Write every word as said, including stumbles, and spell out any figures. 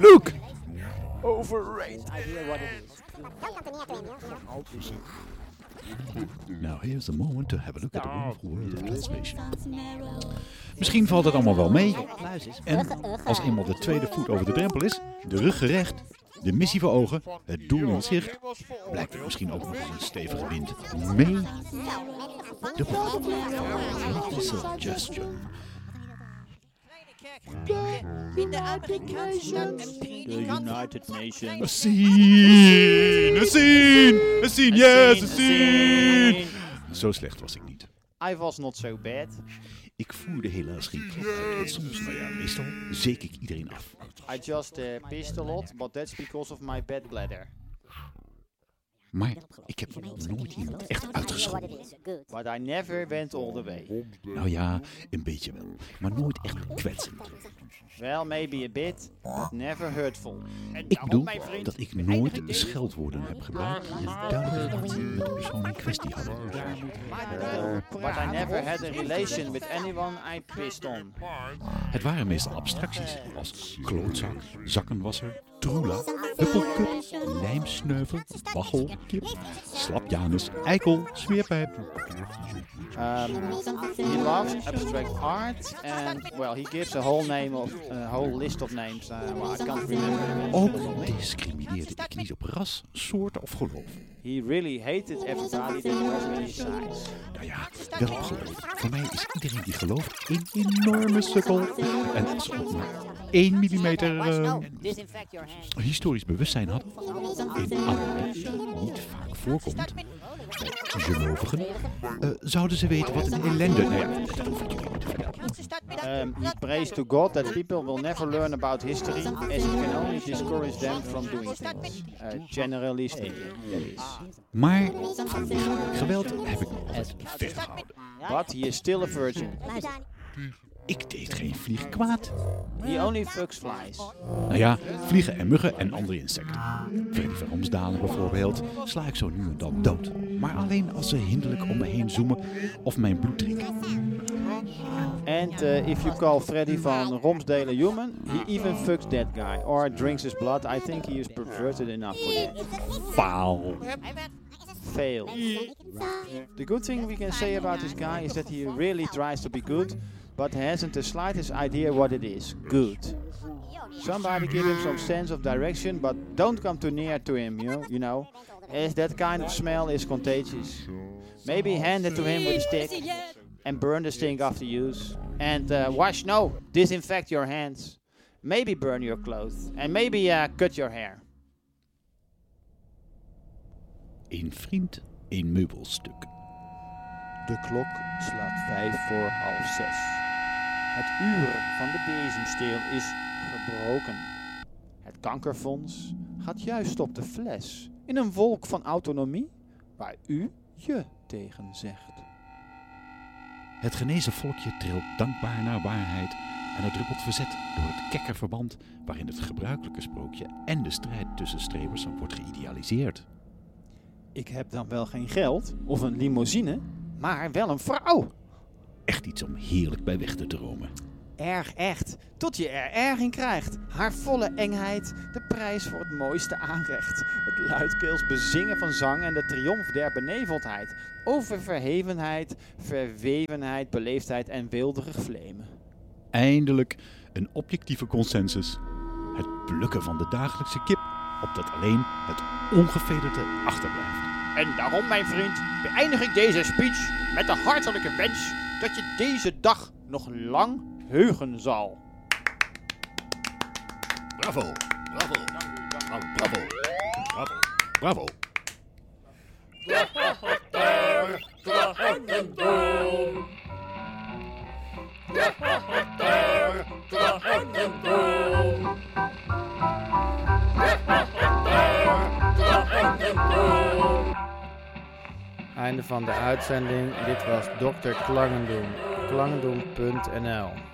Look! Overrated. Now here's the moment to have a look at the wonderful world of translation. Misschien valt het allemaal wel mee. En als eenmaal de tweede voet over de drempel is, de rug gerecht, de missie voor ogen, het doel in zicht, blijkt er misschien ook nog eens een stevige wind mee. De volgende suggestion. In de Amerikaanse The United Nations. A scene! A scene! A scene! Yes, a scene! Zo slecht was ik niet. I was not so bad. Ik voerde helaas geen klap uit en soms, nou ja, meestal zeek ik iedereen af. I just uh, pissed a lot, but that's because of my bad bladder. Maar ik heb nooit iemand echt uitgescholden. But I never went all the way. Nou ja, een beetje wel. Maar nooit echt kwetsend. Well, maybe a bit, but never hurtful. Ik bedoel dat ik nooit scheldwoorden heb gebruikt die een duidelijke relatie met de persoon in kwestie hadden. But I never had a relation with anyone I pissed on. Het waren meestal abstracties als klootzak, zakkenwasser, troela, huppelkup, lijmsneuvel, waggel, kip, slapjanus, eikel, smeerpijp. Um, he loves abstract art and, well, he gives a whole name of a whole list of names. Uh, well, I can't remember. Ook discrimineerde ik niet op ras, soort of geloof. He really hated everybody that was in his size. Nou ja, wel op geloof. Voor mij is iedereen die gelooft een enorme sukkel. En als ze ook maar één millimeter uh, historisch bewustzijn hadden, in Amerika niet vaak voorkomt, bij gelovigen, uh, zouden ze weten wat een ellende... Nou ja, dat hoef ik jullie niet te vertellen. Um, he prays to God that people will never learn about history, as it can only discourage them from doing things. Uh, generally speaking, that is. Maar van geweld heb ik me altijd ver gehouden. But he is still a virgin. Ik deed geen vlieg kwaad. He only fucks flies. Nou ja, vliegen en muggen en andere insecten. Freddy van Romsdalen bijvoorbeeld sla ik zo nu en dan dood. Maar alleen als ze hinderlijk om me heen zoomen of mijn bloed drinken. And uh, if you call Freddy van Romsdalen human, he even fucks that guy. Or drinks his blood. I think he is perverted enough for that. Faal. Fail. The good thing we can say about this guy is that he really tries to be good, but hasn't the slightest idea what it is. Good. Somebody give him some sense of direction, but don't come too near to him, you know, you know, as that kind of smell is contagious. Maybe hand it to him with a stick and burn the stink after use. And uh, wash, no, disinfect your hands. Maybe burn your clothes. And maybe uh, cut your hair. Een vriend, een meubelstuk. De klok slaat vijf voor half zes. Het uur van de bezemsteel is gebroken. Het kankerfonds gaat juist op de fles. In een wolk van autonomie waar u je tegen zegt. Het genezen volkje trilt dankbaar naar waarheid en het druppelt verzet door het kekke verband waarin het gebruikelijke sprookje en de strijd tussen strebers wordt geïdealiseerd. Ik heb dan wel geen geld of een limousine, maar wel een vrouw. Echt iets om heerlijk bij weg te dromen. Erg echt, tot je er erg in krijgt. Haar volle engheid, de prijs voor het mooiste aanrecht. Het luidkeels bezingen van zang en de triomf der beneveldheid. Over verhevenheid, verwevenheid, beleefdheid en weelderig vlemen. Eindelijk een objectieve consensus. Het plukken van de dagelijkse kip, opdat alleen het ongevederde achterblijft. En daarom, mijn vriend, beëindig ik deze speech met de hartelijke wens dat je deze dag nog lang heugen zal. Bravo, bravo, bravo, bravo, bravo, bravo. De harter, de hennendom. De harter, de hennendom. De harter, de hennendom. Einde van de uitzending. Dit was dokter Klangendoen. Klangendoen punt n l